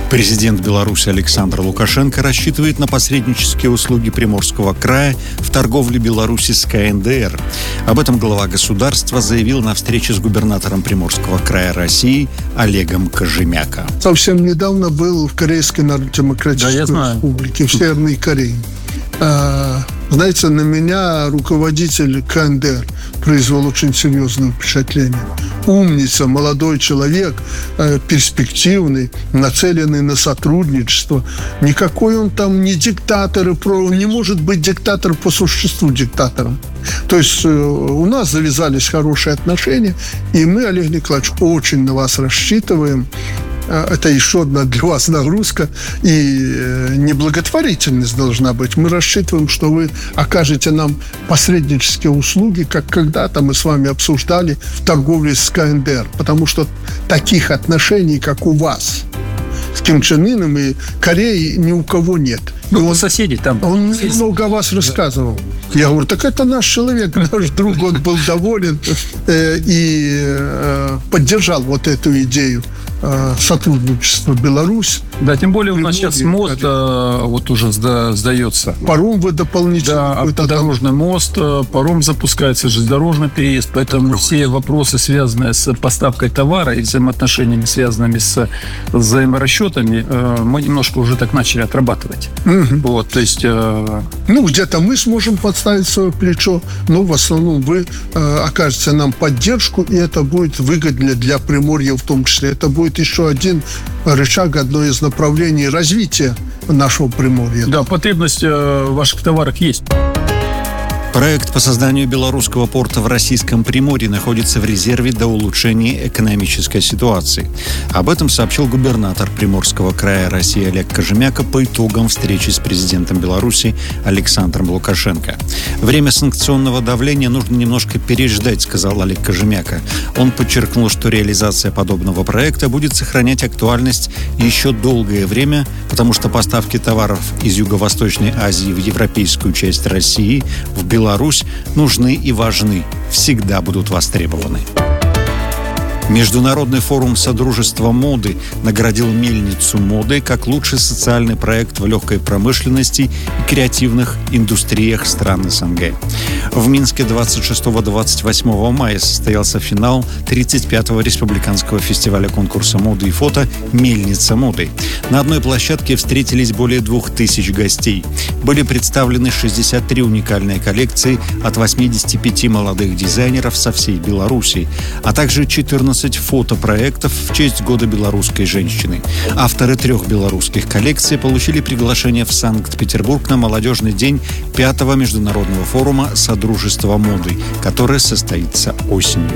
Президент Беларуси Александр Лукашенко рассчитывает на посреднические услуги Приморского края в торговле Беларуси с КНДР. Об этом глава государства заявил на встрече с губернатором Приморского края России Олегом Кожемяко. Совсем недавно был в Корейской Народно-Демократической Республике, в Северной Корее. Знаете, на меня руководитель КНДР произвел очень серьезное впечатление. Умница, молодой человек, перспективный, нацеленный на сотрудничество. Никакой он там не диктатор, не может быть диктатор по существу диктатором. То есть у нас завязались хорошие отношения, и мы, Олег Николаевич, очень на вас рассчитываем. Это еще одна для вас нагрузка, и неблаготворительность должна быть. Мы рассчитываем, что вы окажете нам посреднические услуги, как когда-то мы с вами обсуждали в торговле с КНДР, потому что таких отношений, как у вас с Ким Чен Ыном и Кореей, ни у кого нет. Ну, соседи там. Он много о вас рассказывал. Я говорю, так это наш человек, наш друг, он был доволен и поддержал вот эту идею сотрудничества Беларусь. Да, тем более у нас сейчас мост вот уже сдается. Паром вы дополнительно. Да, автодорожный мост, паром запускается, железнодорожный переезд, поэтому все вопросы, связанные с поставкой товара и взаимоотношениями, связанными с взаиморасчетами, мы немножко уже так начали отрабатывать. Вот, то есть... Ну, где-то мы сможем подставить свое плечо, но в основном вы окажете нам поддержку, и это будет выгодно для Приморья в том числе. Это будет еще один рычаг, одно из направлений развития нашего Приморья. Да, потребность в ваших товарах есть. Проект по созданию белорусского порта в российском Приморье находится в резерве до улучшения экономической ситуации. Об этом сообщил губернатор Приморского края России Олег Кожемяко по итогам встречи с президентом Беларуси Александром Лукашенко. Время санкционного давления нужно немножко переждать, сказал Олег Кожемяко. Он подчеркнул, что реализация подобного проекта будет сохранять актуальность еще долгое время, потому что поставки товаров из Юго-Восточной Азии в европейскую часть России, в Беларусь, нужны и важны, всегда будут востребованы. Международный форум Содружества моды наградил мельницу моды как лучший социальный проект в легкой промышленности и креативных индустриях стран СНГ. В Минске 26-28 мая состоялся финал 35-го республиканского фестиваля конкурса моды и фото «Мельница моды». На одной площадке встретились более 2000 гостей. Были представлены 63 уникальные коллекции от 85 молодых дизайнеров со всей Беларуси, а также 14 фотопроектов в честь Года белорусской женщины. Авторы 3 белорусских коллекций получили приглашение в Санкт-Петербург на молодежный день 5-го международного форума Содружества моды, который состоится осенью.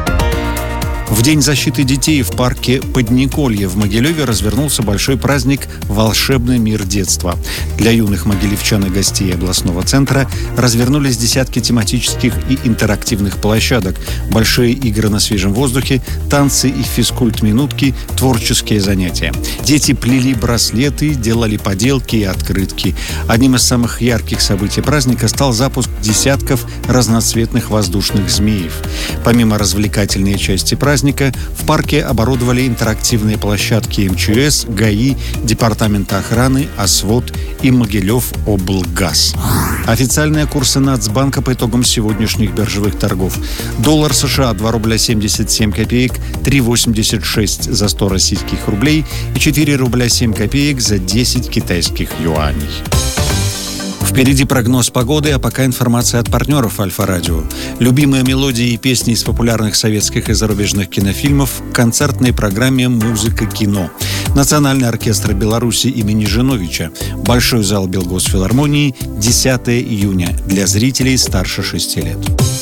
В День защиты детей в парке Подниколье в Могилеве развернулся большой праздник «Волшебный мир детства». Для юных могилевчан и гостей областного центра развернулись десятки тематических и интерактивных площадок, большие игры на свежем воздухе, танцы и физкульт-минутки, творческие занятия. Дети плели браслеты, делали поделки и открытки. Одним из самых ярких событий праздника стал запуск десятков разноцветных воздушных змеев. Помимо развлекательной части праздника, в парке оборудовали интерактивные площадки МЧС, ГАИ, Департамента охраны, Освод и Могилев-облгаз. Официальные курсы Нацбанка по итогам сегодняшних биржевых торгов. Доллар США 2 рубля 77 копеек, 3,86 за 100 российских рублей и 4 рубля 7 копеек за 10 китайских юаней. Впереди прогноз погоды, а пока информация от партнеров Альфа-Радио. Любимые мелодии и песни из популярных советских и зарубежных кинофильмов в концертной программе «Музыка кино». Национальный оркестр Беларуси имени Жиновича. Большой зал Белгосфилармонии, 10 июня. Для зрителей старше 6 лет.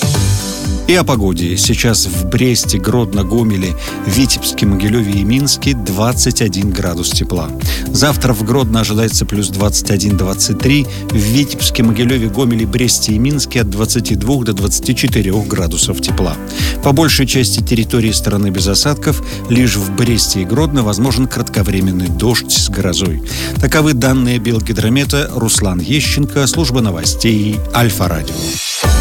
И о погоде. Сейчас в Бресте, Гродно, Гомеле, Витебске, Могилеве и Минске 21 градус тепла. Завтра в Гродно ожидается плюс 21-23, в Витебске, Могилеве, Гомеле, Бресте и Минске от 22 до 24 градусов тепла. По большей части территории страны без осадков, лишь в Бресте и Гродно возможен кратковременный дождь с грозой. Таковы данные Белгидромета. Руслан Ещенко, служба новостей Альфа-Радио.